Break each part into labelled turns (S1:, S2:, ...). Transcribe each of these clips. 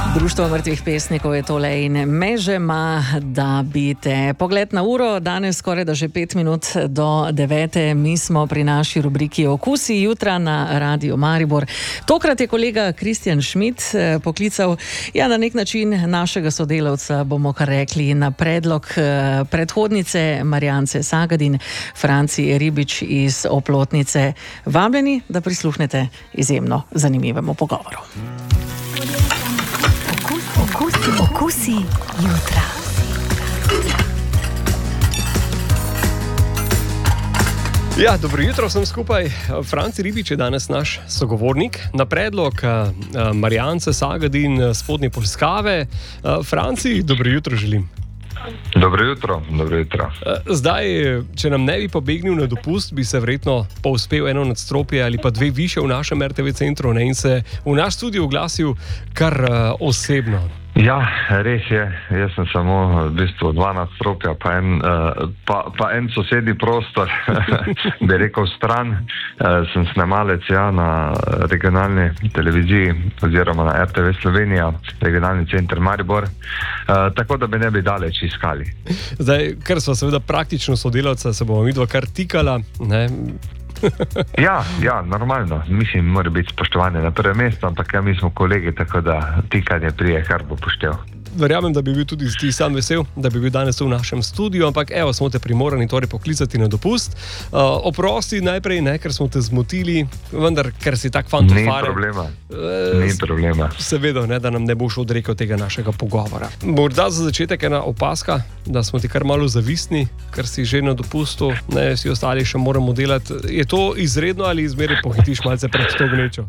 S1: Društvo mrtvih pesnikov je tole in me že ima, da bi te. Pogled na uro, danes skoraj da že 5 minut do 9. Mi smo pri naši rubriki Okusi jutra na Radiu Maribor. Tokrat je kolega Kristjan Schmidt poklical, na nek način našega sodelavca, bomo kar rekli, na predlog predhodnice Marjance Sagadin, Franci Ribič iz Oplotnice. Vabljeni, da prisluhnete izjemno zanimivemu pogovoru.
S2: Okusi jutra.
S3: Dobro jutro vsem skupaj. Franci Ribič je danes naš sogovornik na predlog Marjance Sagadin spodnje Polskave. Franci, dobro jutro želim.
S4: Dobro jutro, dobro jutro.
S3: Zdaj, če nam ne bi pobegnil na dopust, bi se verjetno povzpel eno nadstropje ali pa 2 više v našem RTV centru in se v naš studio oglasil kar osebno.
S4: Ja, res je. Jaz sem samo v bistvu 2 nadstropja, pa en sosednji prostor, bi rekel stran. Sem snemalec na regionalni televiziji oziroma na RTV Slovenija, regionalni center Maribor, tako da bi ne bi daleč iskali.
S3: Zdaj, ker so seveda praktično sodelavca, se bomo midva kar tikala, ne?
S4: Ja, normalno. Mislim, mora biti spoštovanje na prvem mestu, ampak mi smo kolegi, tako da tikanje prije, kar bo poštel.
S3: Verjamem, da bi bil tudi ti sam vesel, da bi bil danes v našem studiu, ampak smo te primorani torej poklicati na dopust. Oprosti najprej, ker smo te zmotili, vendar, ker si tak fantofare.
S4: Ni problema.
S3: Seveda, da nam ne boš odrekel tega našega pogovora. Morda za začetek ena opaska, da smo ti kar malo zavistni, ker si že na dopustu, vsi ostali še moramo delati. Je to izredno ali izmeri pohitiš malce pred to gnečo?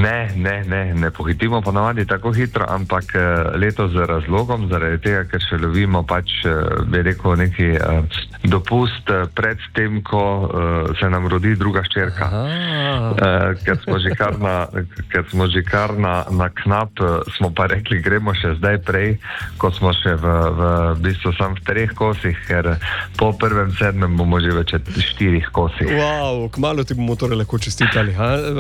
S4: Ne pohitimo ponavadi tako hitro, ampak letos z razlogom, zaradi tega, ker še lovimo bi rekel neki dopust pred tem, ko se nam rodi druga hčerka. Ker smo že kar na knap, smo pa rekli, gremo še zdaj prej, ko smo še v bistvu sam v 3 kosih, ker po 1.7. bomo že več 4 kosih.
S3: Wow, kmalu ti bomo torej lahko čestitali.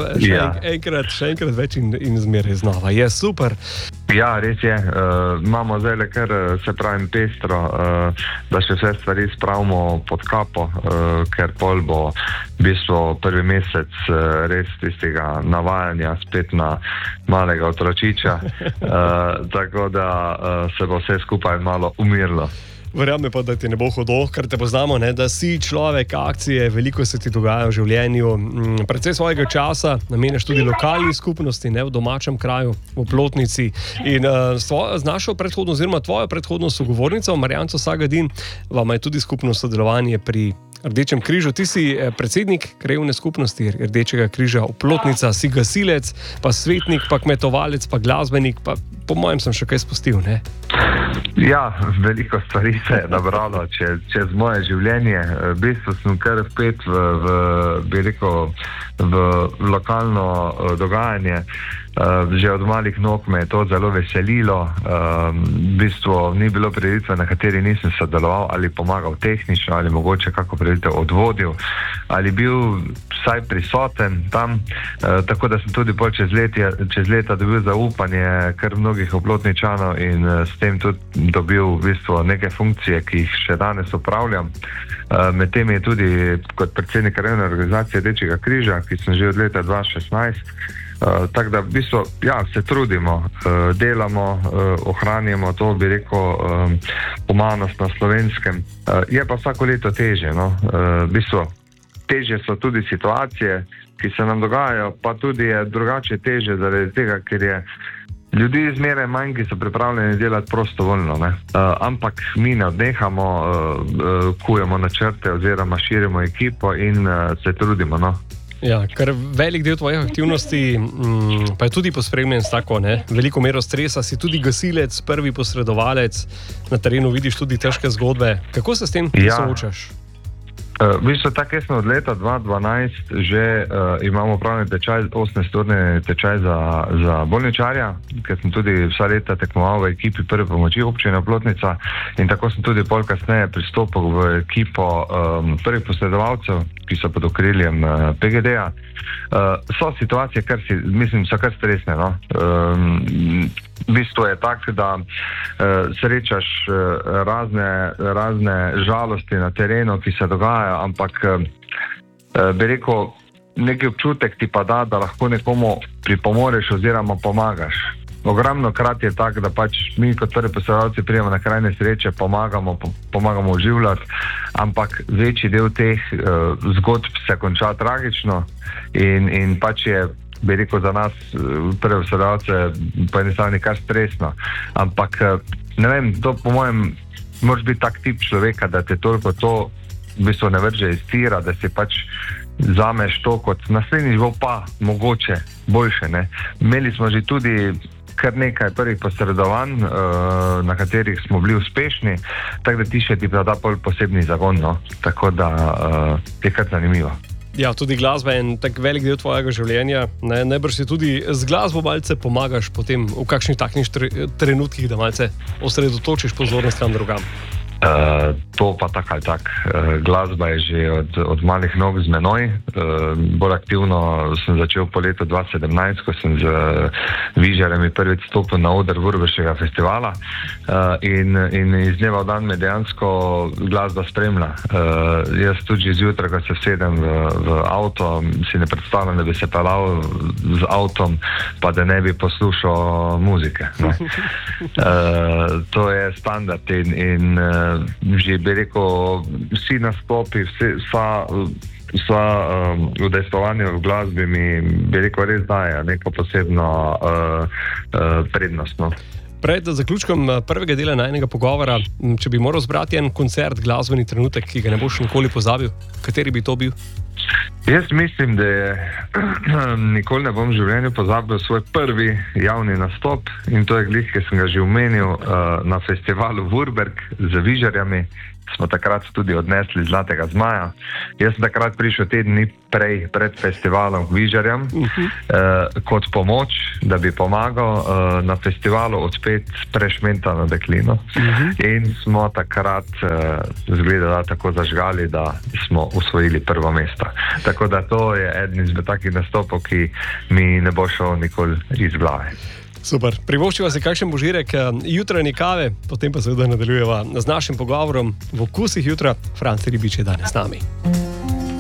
S3: Še enkrat več in zmeraj znova. Je super.
S4: Ja, res je. Imamo zdaj kar, se pravim, pestro, da še vse stvari spravimo pod kapo, ker pol bo v bistvu 1. mesec res tistega navajanja spet na malega otročiča, tako da se bo vse skupaj malo umirilo.
S3: Verjame pa, da ti ne bo hudo, ker te poznamo, da si človek akcije, veliko se ti dogaja v življenju, predvsej svojega časa namenjaš tudi lokalni skupnosti, v domačem kraju, v Oplotnici. In z našo predhodno, oziroma tvojo predhodno sogovornico, Marjanco Sagadin, vam je tudi skupno sodelovanje pri Rdečem križu. Ti si predsednik krajevne skupnosti Rdečega križa Oplotnica, si gasilec, pa svetnik, pa kmetovalec, pa glasbenik, pa po mojem sem še kaj spustil, ne?
S4: Ja, veliko stvari se je nabralo čez moje življenje. V bistvu sem kar vpet v lokalno dogajanje. Že od malih nog me je to zelo veselilo. V bistvu ni bilo prireditve, na kateri nisem sodeloval ali pomagal tehnično, ali mogoče kako prireditev odvodil, ali bil vsaj prisoten tam. Tako da sem tudi čez leta dobil zaupanje kar mnogih Oplotničanov in s tem tudi dobil v bistvu neke funkcije, ki jih še danes opravljam. Med tem je tudi kot predsednik krajevne organizacije Rdečega križa, ki sem že od leta 2016. Tako da v bistvu, se trudimo, delamo, ohranjamo to, bi rekel, humanost na Slovenskem. Je pa vsako leto težje, v bistvu težje so tudi situacije, ki se nam dogajajo, pa tudi je drugače težje zaradi tega, ker je ljudi zmeraj manj, ki so pripravljeni delati prostovoljno, ampak mi ne odnehamo, kujemo načrte oziroma širimo ekipo in se trudimo,
S3: Ja, ker velik del tvojih aktivnosti pa je tudi pospremljen s tako, veliko mero stresa, si tudi gasilec, prvi posredovalec, na terenu vidiš tudi težke zgodbe. Kako se s tem soočaš?
S4: V bistvu tako jaz sem od leta 2012 že imamo pravni tečaj, 18-urni tečaj za bolničarja, ker sem tudi vsa leta tekmoval v ekipi prve pomoči občine Oplotnica in tako sem tudi pol kasneje pristopil v ekipo prvih posredovalcev, ki so pod okriljem PGD-ja. So situacije, so kar stresne, v bistvu je tak, da srečaš razne žalosti na terenu, ki se dogajajo, ampak bi rekel, neki občutek ti pa da lahko nekomu pripomoreš oziroma pomagaš. Ogromno krat je tak, da pač mi kot prvi posredovalci prijemo na kraj nesreče, pomagamo oživljati, ampak večji del teh zgodb se konča tragično in pač je, bi rekel, za nas prve posredovalce po eni strani kar stresno. Ampak ne vem, to po mojem moraš biti tak tip človeka, da te toliko to v bistvu ne vrže iz tira, da si pač zameš to kot naslednjič bo pa mogoče boljše, ne. Imeli smo že tudi kar nekaj prvih posredovanj, na katerih smo bili uspešni, tako da ti še ti da posebni zagon, no. Tako da je kar zanimivo.
S3: Ja, tudi glasba je en tak velik del tvojega življenja. Najbrž si tudi z glasbo malce pomagaš potem v kakšnih takšnih trenutkih, da malce osredotočiš pozornost tam drugam.
S4: To pa tak ali tak. Glasba je že od malih nog z menoj. Bolj aktivno sem začel po letu 2017, ko sem z Vižarjami prvič stopil na oder Vurberškega festivala in iz dneva v dan me dejansko glasba spremlja. Jaz tudi že zjutraj, ko se sedem v avto, si ne predstavljam, da bi se pelal z avtom, pa da ne bi poslušal muzike. Ne. To je standard in že bi rekel, vsi nastopi, vsa udejstvovanja v glasbi mi, bi rekel, res daje neko posebno prednost. No.
S3: Pred zaključkom prvega dela najnega pogovora, če bi moral zbrati en koncert, glasbeni trenutek, ki ga ne boš nikoli pozabil, kateri bi to bil?
S4: Jaz mislim, da nikoli ne bom v življenju pozabil svoj prvi javni nastop in to je glih, ki sem ga že omenil na festivalu Vurberg z Vižarjami. Smo takrat tudi odnesli Zlatega zmaja. Jaz sem takrat prišel teden dni pred festivalom k Vižarjam kot pomoč, da bi pomagal na festivalu odpeti Prešmentano deklino. In smo takrat zgleda tako zažgali, da smo osvojili prvo mesto. Tako da to je eden izmed takih nastopov, ki mi ne bo šel nikoli iz glave.
S3: Super. Privoščiva se kakšen požirek jutranje kave, potem pa seveda nadaljujeva z našim pogovorom v Okusih jutra. Franci Ribič je danes z nami.